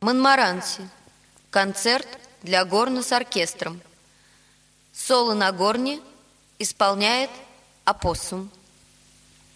Монмаранси. Концерт для горна с оркестром. Соло на горне исполняет опоссум.